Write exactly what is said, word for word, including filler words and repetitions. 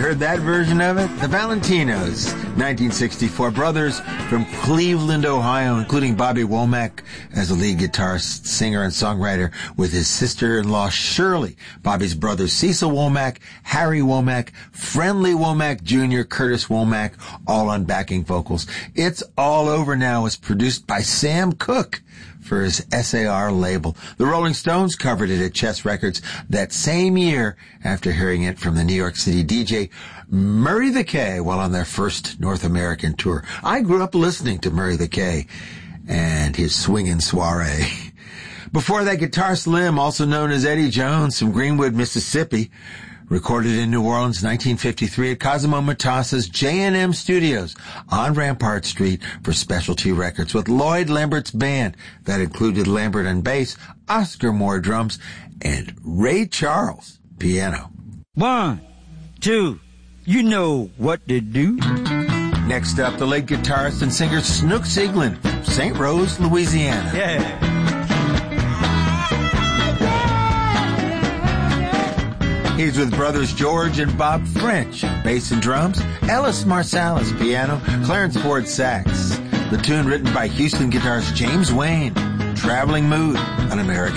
heard that version of it? The Valentinos, nineteen sixty-four. Brothers from Cleveland, Ohio, including Bobby Womack as the lead guitarist, singer, and songwriter, with his sister-in-law Shirley, Bobby's brothers Cecil Womack, Harry Womack, Friendly Womack Junior, Curtis Womack, all on backing vocals. It's All Over Now is produced by Sam Cooke for his S A R label. The Rolling Stones covered it at Chess Records that same year after hearing it from the New York City D J Murray the K while on their first North American tour. I grew up listening to Murray the K and his swingin' soiree. Before that, Guitar Slim, also known as Eddie Jones from Greenwood, Mississippi, recorded in New Orleans, nineteen fifty-three at Cosimo Matassa's J and M Studios on Rampart Street for Specialty Records with Lloyd Lambert's band that included Lambert on bass, Oscar Moore drums, and Ray Charles piano. One, two, you know what to do. Next up, the late guitarist and singer Snook Sieglin from Saint Rose, Louisiana. Yeah. He's with brothers George and Bob French, bass and drums, Ellis Marsalis, piano, Clarence Ford, sax. The tune written by Houston guitarist James Wayne, Traveling Mood on American